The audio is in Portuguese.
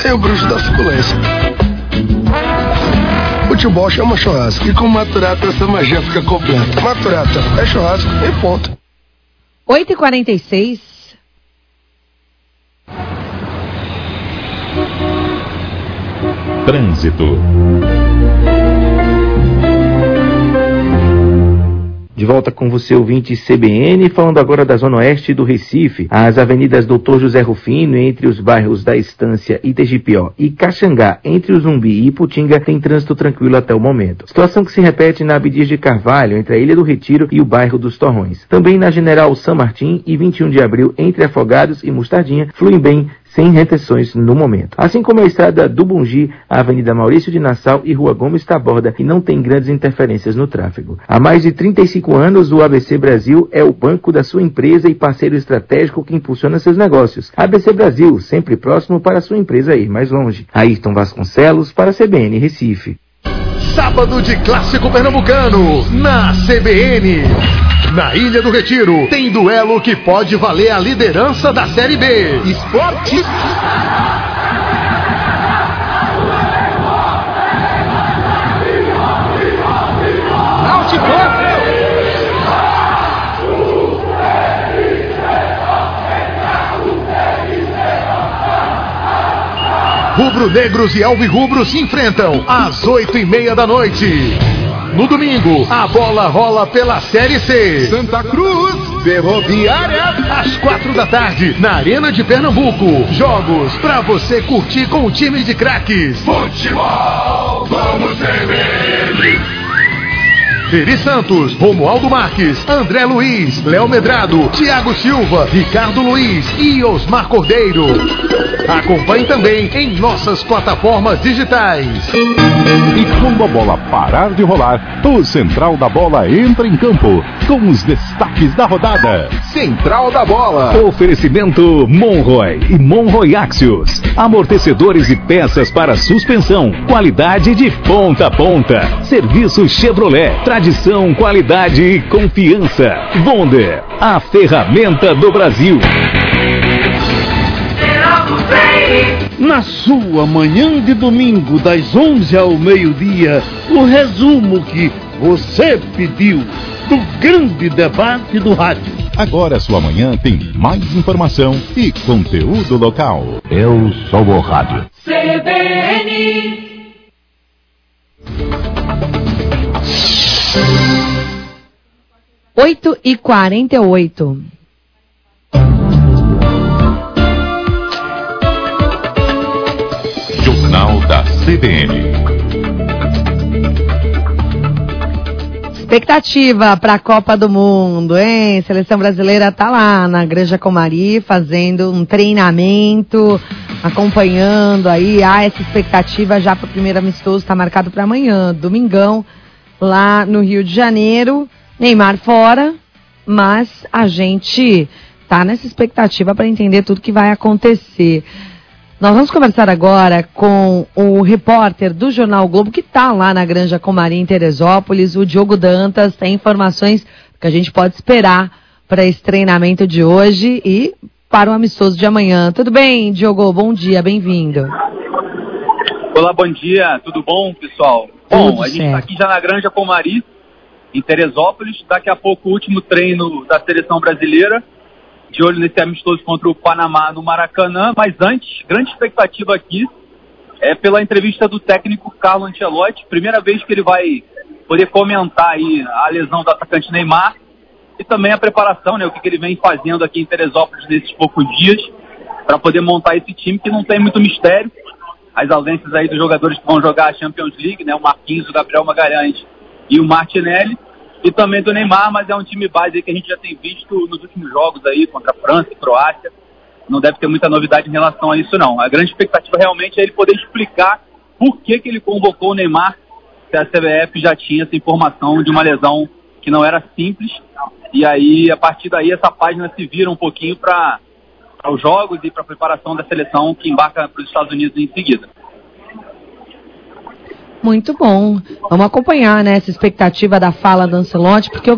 tem o bruxo da suculência. Futebol chama churrasco. E com Maturata essa magia fica completa. Maturata é churrasco e ponto. 8h46. Trânsito. De volta com você, ouvinte CBN, falando agora da Zona Oeste do Recife. As avenidas Doutor José Rufino, entre os bairros da Estância, Itegipió e Caxangá, entre o Zumbi e Iputinga, tem trânsito tranquilo até o momento. Situação que se repete na Abdias de Carvalho, entre a Ilha do Retiro e o bairro dos Torrões. Também na General San Martín e 21 de abril, entre Afogados e Mostardinha, fluem bem, sem retenções no momento. Assim como a estrada do Bungi, a Avenida Maurício de Nassau e Rua Gomes Taborda, e não tem grandes interferências no tráfego. Há mais de 35 anos, o ABC Brasil é o banco da sua empresa e parceiro estratégico que impulsiona seus negócios. ABC Brasil, sempre próximo para a sua empresa ir mais longe. Ayrton Vasconcelos para a CBN Recife. Sábado de Clássico Pernambucano, na CBN. Na Ilha do Retiro, tem duelo que pode valer a liderança da Série B. Esporte. Rubro-negros e alvirrubros se enfrentam às 8h30 da noite. No domingo, a bola rola pela Série C. Santa Cruz, Ferroviária, às 4 da tarde, na Arena de Pernambuco. Jogos pra você curtir com o time de craques. Futebol, vamos ver. Feri Santos, Romualdo Marques, André Luiz, Léo Medrado, Thiago Silva, Ricardo Luiz e Osmar Cordeiro. Acompanhe também em nossas plataformas digitais. E quando a bola parar de rolar, o Central da Bola entra em campo com os destaques da rodada. Central da Bola. Oferecimento Monroy e Monroy Axios. Amortecedores e peças para suspensão. Qualidade de ponta a ponta. Serviço Chevrolet. Tradição, qualidade e confiança. Bonder, a ferramenta do Brasil. Na sua manhã de domingo, das 11 ao meio-dia, o resumo que você pediu do grande debate do rádio. Agora sua manhã tem mais informação e conteúdo local. Eu sou o rádio. CBN. Oito e 48. Jornal da CBN. Expectativa para a Copa do Mundo, hein? Seleção brasileira tá lá na Granja Comari fazendo um treinamento, acompanhando aí. Há essa expectativa já para o primeiro amistoso, está marcado para amanhã, domingão, lá no Rio de Janeiro. Neymar fora, mas a gente tá nessa expectativa para entender tudo que vai acontecer. Nós vamos conversar agora com o repórter do Jornal Globo, que está lá na Granja Comari, em Teresópolis, o Diogo Dantas. Tem informações que a gente pode esperar para esse treinamento de hoje e para o amistoso de amanhã. Tudo bem, Diogo? Bom dia, bem-vindo. Olá, bom dia, tudo bom, pessoal? Bom, a gente está aqui já na Granja Comari, em Teresópolis. Daqui a pouco o último treino da seleção brasileira, de olho nesse amistoso contra o Panamá no Maracanã. Mas antes, grande expectativa aqui é pela entrevista do técnico Carlo Ancelotti. Primeira vez que ele vai poder comentar aí a lesão do atacante Neymar e também a preparação, né, o que ele vem fazendo aqui em Teresópolis nesses poucos dias para poder montar esse time que não tem muito mistério. As ausências aí dos jogadores que vão jogar a Champions League, né, o Marquinhos, o Gabriel Magalhães e o Martinelli, e também do Neymar, mas é um time base aí que a gente já tem visto nos últimos jogos aí, contra a França e Croácia. Não deve ter muita novidade em relação a isso, não. A grande expectativa realmente é ele poder explicar por que ele convocou o Neymar, se a CBF já tinha essa informação de uma lesão que não era simples. E aí, a partir daí, essa página se vira um pouquinho para os jogos e para a preparação da seleção que embarca para os Estados Unidos em seguida. Muito bom. Vamos acompanhar, né, essa expectativa da fala do Ancelotti, porque